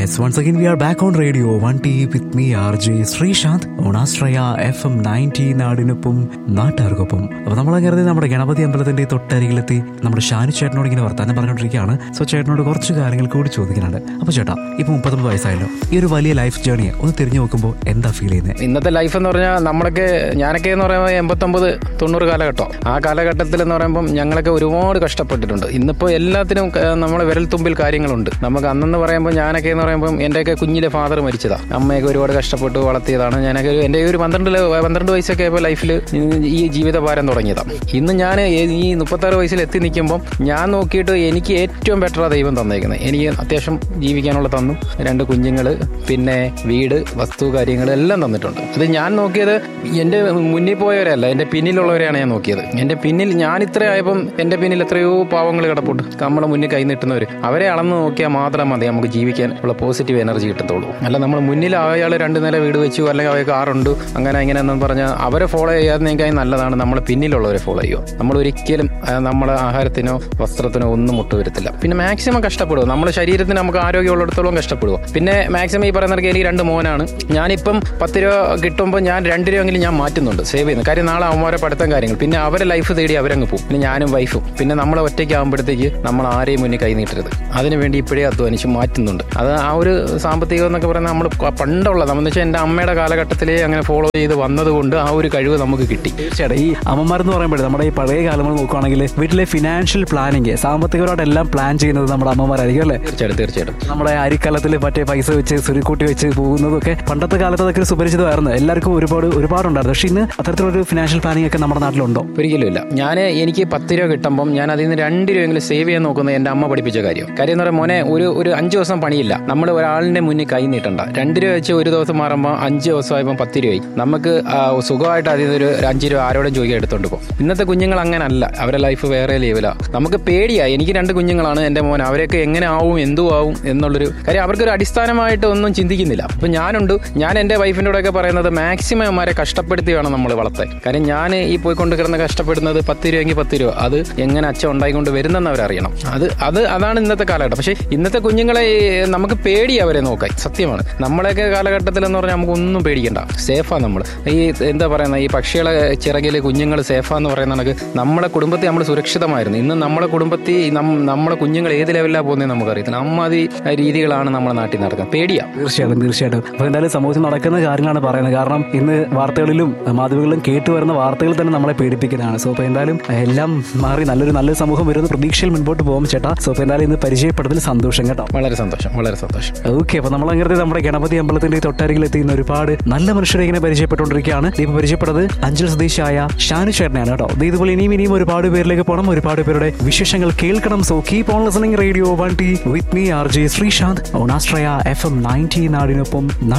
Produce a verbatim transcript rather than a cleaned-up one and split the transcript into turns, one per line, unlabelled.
Yes, once again we are back on Radio one T with me R J Srishant on Astraya F M ninety നാടിനൊപ്പം നാട്ടുകാർക്കൊപ്പം. അപ്പോൾ നമ്മളങ്ങനെ നമ്മുടെ ഗണപതി അമ്പലത്തിന്റെ തൊട്ടരികിലെത്തി നമ്മുടെ ഷാനു ചേട്ടനോട് ഇങ്ങനെ വർത്താനം പറഞ്ഞുകൊണ്ടിരിക്കുകയാണ്. സോ ചേട്ടനോട് കുറച്ച് കാര്യങ്ങൾ കൂടി ചോദിക്കാനുണ്ട്. അപ്പോൾ ചേട്ടാ, ഇപ്പൊ മുപ്പത്തൊമ്പത് വയസ്സായല്ലോ, ഈ ഒരു വലിയ ലൈഫ് ജേണിയെ ഒന്ന് തിരിഞ്ഞു നോക്കുമ്പോൾ എന്താ ഫീൽ ചെയ്യുന്നത്?
ഇന്നത്തെ ലൈഫ് എന്ന് പറഞ്ഞാൽ നമ്മളൊക്കെ ഞാനൊക്കെ എന്ന് പറയുമ്പോൾ എൺപത്തൊമ്പത് തൊണ്ണൂറ് കാലഘട്ടം, ആ കാലഘട്ടത്തിൽ എന്ന് പറയുമ്പം ഞങ്ങളൊക്കെ ഒരുപാട് കഷ്ടപ്പെട്ടിട്ടുണ്ട്. ഇന്നിപ്പോൾ എല്ലാത്തിനും നമ്മുടെ വിരൽ തുമ്പിൽ കാര്യങ്ങളുണ്ട്. നമുക്ക് അന്നെന്ന് പറയുമ്പോൾ ഞാനൊക്കെ എന്ന് പറയുമ്പോൾ എൻ്റെയൊക്കെ കുഞ്ഞിലെ ഫാദർ മരിച്ചതാണ്. അമ്മയൊക്കെ ഒരുപാട് കഷ്ടപ്പെട്ട് വളർത്തിയതാണ്. ഞാനൊക്കെ എൻ്റെ ഒരു പന്ത്രണ്ട് പന്ത്രണ്ട് വയസ്സൊക്കെ ആയപ്പോൾ ലൈഫിൽ ഈ ജീവിതഭാരം തുടങ്ങിയതാണ്. ഇന്ന് ഞാൻ ഈ മുപ്പത്താറ് വയസ്സിൽ എത്തി നിൽക്കുമ്പം ഞാൻ നോക്കിയിട്ട് എനിക്ക് ഏറ്റവും ബെറ്ററാണ് ദൈവം തന്നേക്കുന്നത്. എനിക്ക് അത്യാവശ്യം ജീവിക്കാനുള്ള തന്നു, രണ്ട് കുഞ്ഞുങ്ങൾ, പിന്നെ വീട്, വസ്തു, കാര്യങ്ങൾ എല്ലാം തന്നിട്ടുണ്ട്. അത് ഞാൻ നോക്കിയത് എൻ്റെ മുന്നിൽ പോയവരല്ല, എൻ്റെ പിന്നിലുള്ളവരെയാണ് ഞാൻ നോക്കിയത്. എൻ്റെ പിന്നിൽ ഞാൻ ഇത്ര ആയപ്പം എൻ്റെ പിന്നിൽ എത്രയോ പാവങ്ങൾ കിടപ്പുണ്ട്, നമ്മുടെ മുന്നിൽ കൈ നീട്ടുന്നവർ. അവരെ അളന്ന് നോക്കിയാൽ മാത്രം മതി നമുക്ക് ജീവിക്കാൻ ഉള്ള പോസിറ്റീവ് എനർജി കിട്ടത്തുള്ളൂ. അല്ല നമ്മൾ മുന്നിൽ അയാൾ രണ്ട് നില വീട് വെച്ചു, അല്ലെങ്കിൽ അവർക്ക് കാറുണ്ട്, അങ്ങനെ ഇങ്ങനെ എന്ന് പറഞ്ഞാൽ അവരെ ഫോളോ ചെയ്യാതിനേക്കാൾ നല്ലതാണ് നമ്മൾ പിന്നിലുള്ളവരെ ഫോളോ ചെയ്യുക. നമ്മൾ ഒരിക്കലും നമ്മുടെ ആഹാരത്തിനോ വസ്ത്രത്തിനോ ഒന്നും മുട്ടുവരുത്തില്ല. പിന്നെ മാക്സിമം കഷ്ടപ്പെടുക, നമ്മുടെ ശരീരത്തിന് നമുക്ക് ആരോഗ്യമുള്ളിടത്തോളം കഷ്ടപ്പെടുക. പിന്നെ മാക്സിമം ഈ പറയുന്ന എനിക്ക് രണ്ട് മോനാണ്. ഞാനിപ്പം പത്ത് രൂപ കിട്ടുമ്പോൾ ഞാൻ രണ്ട് രൂപയെങ്കിലും ഞാൻ മാറ്റുന്നുണ്ട്, സേവ് ചെയ്യുന്നു. കാര്യം നാളെ അവന്മാരെ പഠിത്തം കാര്യങ്ങൾ, പിന്നെ അവരെ ലൈഫ് തേടി അവരങ്ങ് പോകും. പിന്നെ ഞാനും വൈഫും, പിന്നെ നമ്മളെ ഒറ്റയ്ക്ക് ആകുമ്പോഴത്തേക്ക് നമ്മൾ ആരെയും മുന്നിൽ കൈ നീട്ടരുത്. അതിനുവേണ്ടി ഇപ്പോഴേ അധ്വാനിച്ച് മാറ്റുന്നുണ്ട്. അത് ആ ഒരു സാമ്പത്തികം എന്നൊക്കെ പറയുന്നത് നമ്മൾ പണ്ടുള്ള നമ്മളെന്ന് വെച്ചാൽ എൻ്റെ അമ്മയുടെ കാലഘട്ടത്തിലേ അങ്ങനെ ഫോളോ ചെയ്ത് വന്നതുകൊണ്ട് ആ ഒരു കഴിവ് നമുക്ക് കിട്ടി.
തീർച്ചയായിട്ടും ഈ അമ്മമാരെന്ന് പറയുമ്പോഴേ നമ്മുടെ ഈ പഴയ കാലങ്ങൾ നോക്കുകയാണെങ്കിൽ വീട്ടിലെ ഫിനാൻഷ്യൽ പ്ലാനിങ്, സാമ്പത്തികമായിട്ട് എല്ലാം പ്ലാൻ ചെയ്യുന്നത് നമ്മുടെ അമ്മമാരായിരിക്കും അല്ലേ?
തീർച്ചയായിട്ടും തീർച്ചയായിട്ടും
നമ്മുടെ അരിക്കാലത്തിൽ മറ്റേ പൈസ വെച്ച് സുരുക്കൂട്ടി വെച്ച് പോകുന്നതൊക്കെ പണ്ടത്തെ കാലത്ത് അതൊക്കെ ഒരു സുപരിചിതമായിരുന്നു, എല്ലാവർക്കും ഒരുപാട് ഒരുപാടുണ്ടായിരുന്നു. പക്ഷേ ഇന്ന് അത്തരത്തിലൊരു ഫിനാൻഷ്യൽ പ്ലാനിങ് ഒക്കെ നമ്മുടെ നാട്ടിലുണ്ടോ?
ഒരിക്കലും ഇല്ല. ഞാൻ എനിക്ക് പത്ത് രൂപ കിട്ടുമ്പം ഞാൻ അതിൽ നിന്ന് രണ്ട് രൂപയെങ്കിലും സേവ് ചെയ്യാൻ നോക്കുന്നത് എൻ്റെ അമ്മ പഠിപ്പിച്ച കാര്യം. കാര്യം എന്ന് പറയുമ്പോൾ മോനെ ഒരു ഒരു അഞ്ച് ദിവസം പണിയില്ല, നമ്മൾ ഒരാളിന്റെ മുന്നിൽ കൈ നീട്ടണ്ട. രണ്ട് രൂപ വെച്ച് ഒരു ദിവസം മാറുമ്പോൾ അഞ്ച് ദിവസം ആയപ്പോൾ പത്ത് രൂപയായി. നമുക്ക് സുഖമായിട്ട് അതിൽ നിന്നൊരു അഞ്ച് രൂപ ആരോടും ചോദിക്കാൻ എടുത്തോണ്ട് പോകും. ഇന്നത്തെ കുഞ്ഞുങ്ങൾ അങ്ങനല്ല, അവരുടെ ലൈഫ് വേറെ ലെവലാണ്. നമുക്ക് പേടിയായി. എനിക്ക് രണ്ട് കുഞ്ഞുങ്ങളാണ്, എൻ്റെ മോൻ. അവരൊക്കെ എങ്ങനെ ആവും എന്തു ആവും എന്നുള്ളൊരു കാര്യം അവർക്കൊരു അടിസ്ഥാനമായിട്ട് ഒന്നും ചിന്തിക്കുന്നില്ല. അപ്പം ഞാനുണ്ട്, ഞാൻ എൻ്റെ വൈഫിൻ്റെ കൂടെയൊക്കെ പറയുന്നത് മാക്സിമം അവന്മാരെ കഷ്ടപ്പെടുത്തി വേണം നമ്മൾ വളർത്താൻ. കാര്യം ഞാൻ ഈ പോയിക്കൊണ്ട് കിടന്ന് കഷ്ടപ്പെടുന്നത് പത്ത് രൂപയെങ്കിൽ പത്ത് രൂപ അത് എങ്ങനെ അച്ഛൻ ഉണ്ടായിക്കൊണ്ട് വരുന്നെന്ന് അവരറിയണം. അത് അത് അതാണ് ഇന്നത്തെ കാലഘട്ടം. പക്ഷേ ഇന്നത്തെ കുഞ്ഞുങ്ങളെ നമുക്ക് പേടി അവരെ നോക്കാൻ. സത്യമാണ്, നമ്മളെയൊക്കെ കാലഘട്ടത്തിൽ എന്ന് പറഞ്ഞാൽ നമുക്ക് ഒന്നും പേടിക്കണ്ട, സേഫാണ് നമ്മൾ. ഈ എന്താ പറയുന്നത്, ഈ പക്ഷികളെ ചിറകിലെ കുഞ്ഞുങ്ങൾ സേഫാന്ന് പറയുന്ന കണക്ക് നമ്മുടെ കുടുംബത്തിൽ നമ്മൾ സുരക്ഷിതമായിരുന്നു. ഇന്ന് നമ്മുടെ കുടുംബത്തിൽ നമ്മുടെ കുഞ്ഞുങ്ങൾ ഏത് ലെവലിലാണ് പോകുന്നത് നമുക്കറിയത്തില്ല. അമ്മാതി രീതികളാണ് നമ്മുടെ നാട്ടിൽ നടക്കുന്നത്. പേടിയാ.
തീർച്ചയായിട്ടും തീർച്ചയായിട്ടും അപ്പോൾ എന്തായാലും സമൂഹത്തിൽ നടക്കുന്ന കാര്യങ്ങളാണ് പറയുന്നത്. കാരണം ഇന്ന് വാർത്തകളിലും മാധ്യമങ്ങളിലും കേട്ടുവരുന്ന വാർത്തകൾ തന്നെ നമ്മളെ പേടിപ്പിക്കുന്നതാണ്. സോ അപ്പോൾ എന്തായാലും എല്ലാം മാറി നല്ലൊരു നല്ലൊരു സമൂഹം വരുന്ന പ്രതീക്ഷയിൽ മുൻപോട്ട് പോകും ചേട്ടാ. സോ അപ്പോൾ എന്തായാലും ഇന്ന് പരിചയപ്പെടുന്നതിൽ സന്തോഷം കേട്ടോ.
വളരെ സന്തോഷം, വളരെ സന്തോഷം.
ഓക്കെ, അപ്പോൾ നമ്മൾ അങ്ങനത്തെ നമ്മുടെ ഗണപതി അമ്പലത്തിന്റെ തൊട്ടരികിൽ എത്തിയുന്ന ഒരുപാട് നല്ല മനുഷ്യരെ ഇങ്ങനെ പരിചയപ്പെട്ടുകൊണ്ടിരിക്കുകയാണ്. ഇപ്പൊ പരിചയപ്പെട്ടത് അഞ്ചൽ സ്വദേശിയായ ഷാനു ചേട്ടനാണ് കേട്ടോ. ഇതുപോലെ ഇനിയും ഇനിയും ഒരുപാട് പേരിലേക്ക് പോകണം, ഒരുപാട് പേരുടെ വിശേഷങ്ങൾ കേൾക്കണം. So keep on listening radio one T with me R J Sreesanth on ആസ്ട്രയ F M ninety നാടിനൊപ്പം.